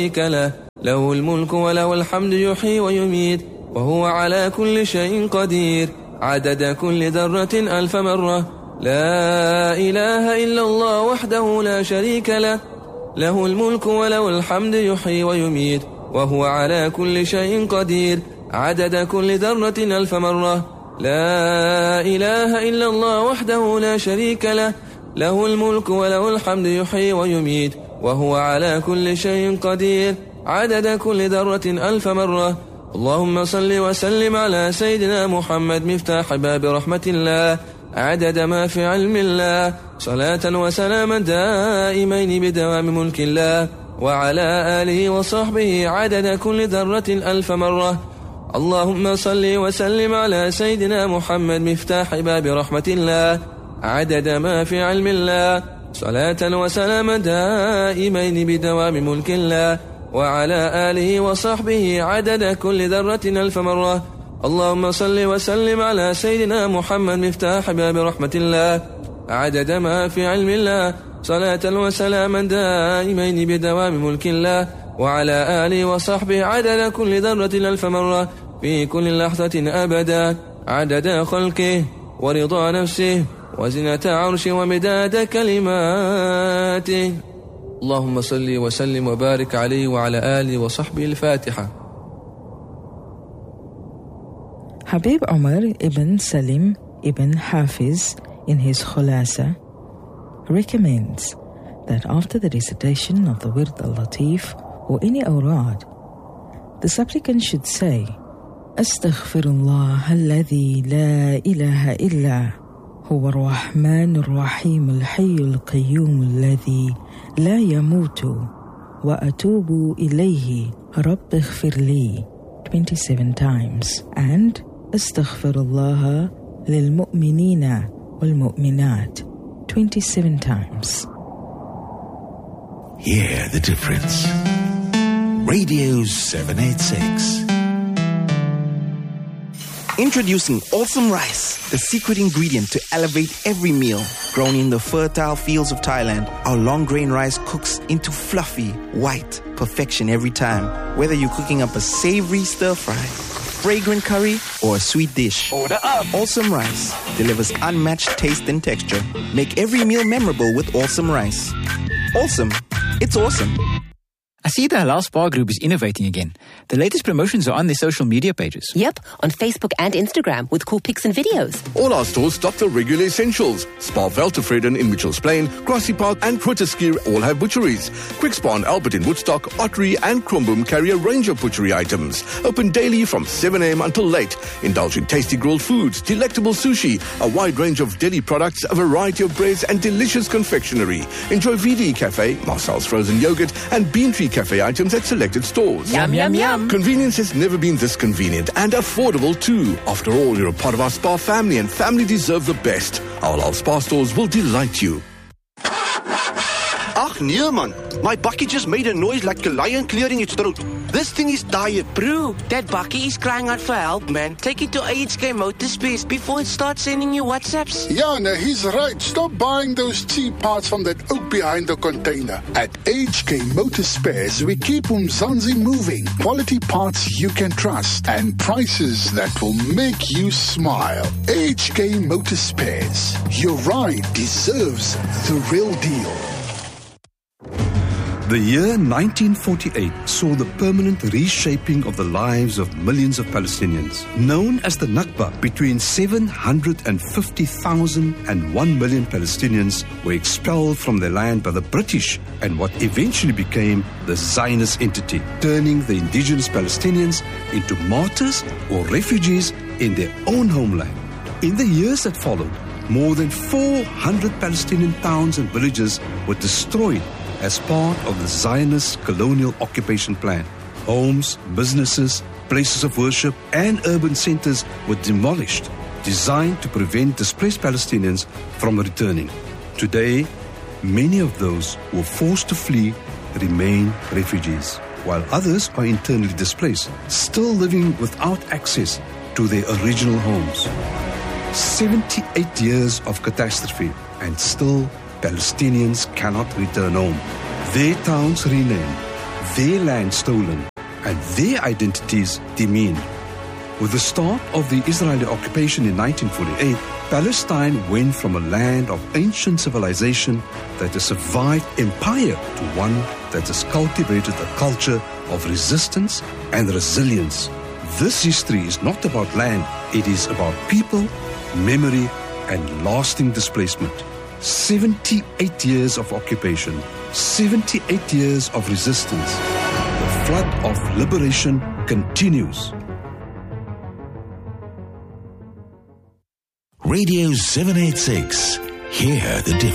شريك له له الملك وله الحمد يحيي ويميت وهو على كل شيء قدير عدد كل ذرة 1000 مرة لا إله إلا الله وحده لا شريك له له الملك وله الحمد يحيي ويميت وهو على كل شيء قدير عدد كل ذرة 1000 مرة لا إله إلا الله وحده لا شريك له له الملك وله الحمد يحيي ويميت وهو على كل شيء قدير عدد كل ذرة 1000 مرة. اللهم صل وسلم على سيدنا محمد مفتاح باب رحمة الله عدد ما في علم الله صلاة وسلاما دائمين بدوام ملك الله وعلى آله وصحبه عدد كل ذرة 1000 مرة. اللهم صل وسلم على سيدنا محمد مفتاح باب رحمة الله عدد ما في علم الله صلاة وسلاما دائمين بدوام ملك الله وعلى آله وصحبه عدد كل ذرة 1000 مرة. اللهم صل وسلم على سيدنا محمد مفتاح باب رحمة الله عدد ما في علم الله صلاة وسلاما دائمين بدوام ملك الله وعلى آله وصحبه عدد كل ذرة 1000 مرة في كل لحظة أبدا عدد خلقه ورضا نفسه وزنة عرشه ومداد كلماته. اللهم صل وسلم وبارك عليه وعلى آله وصحبه. الفاتحة. Habib Omar ibn Salim ibn Hafiz in his Khulasa recommends that after the recitation of the Wird al-Latif or any awrad, the supplicant should say, Astaghfirullah alladhi la ilaha illa huwa ar-Rahman ar-Rahim al-Hayy al-Qayyum alladhi la yamutu wa atubu ilayhi Rabb ighfir li 27 times and Astaghfirullah lil mu'minina wal mu'minat 27 times. Hear the difference. Radio 786. Introducing Awesome Rice, the secret ingredient to elevate every meal. Grown in the fertile fields of Thailand, our long grain rice cooks into fluffy, white perfection every time. Whether you're cooking up a savory stir fry, fragrant curry, or a sweet dish, order up. Awesome Rice delivers unmatched taste and texture. Make every meal memorable with Awesome Rice. Awesome. It's awesome. I see the Halal Spa Group is innovating again. The latest promotions are on their social media pages. Yep, on Facebook and Instagram with cool pics and videos. All our stores stock the regular essentials. Spa Veltevreden in Mitchells Plain, Grassy Park and Grooteskier all have butcheries. Quick Spa and Albert in Woodstock, Ottery and Krombum carry a range of butchery items. Open daily from 7 a.m. until late. Indulge in tasty grilled foods, delectable sushi, a wide range of deli products, a variety of breads and delicious confectionery. Enjoy VD Cafe, Marcel's frozen yogurt and Bean Tree Cafe items at selected stores. Yum, yum, yum. Convenience has never been this convenient and affordable too. After all, you're a part of our spa family and family deserve the best. Our Halal Spa stores will delight you. Ach nee man, my bakkie just made a noise like a lion clearing its throat. This thing is tired. Bro, that bakkie is crying out for help, man. Take it to HK Motorspares before it starts sending you WhatsApps. Yeah, no, he's right. Stop buying those cheap parts from that oak behind the container. At HK Motorspares, we keep Umzansi moving. Quality parts you can trust and prices that will make you smile. HK Motorspares. Your ride deserves the real deal. The year 1948 saw the permanent reshaping of the lives of millions of Palestinians. Known as the Nakba, between 750,000 and 1 million Palestinians were expelled from their land by the British and what eventually became the Zionist entity, turning the indigenous Palestinians into martyrs or refugees in their own homeland. In the years that followed, more than 400 Palestinian towns and villages were destroyed as part of the Zionist colonial occupation plan. Homes, businesses, places of worship, and urban centers were demolished, designed to prevent displaced Palestinians from returning. Today, many of those who were forced to flee remain refugees, while others are internally displaced, still living without access to their original homes. 78 years of catastrophe, and still Palestinians cannot return home. Their towns renamed, their land stolen and their identities demeaned. With the start of the Israeli occupation in 1948, Palestine went from a land of ancient civilization that has survived empire to one that has cultivated a culture of resistance and resilience. This history is not about land, it is about people, memory, and lasting displacement. 78 years of occupation, 78 years of resistance. The flood of liberation continues. Radio 786. Hear the difference.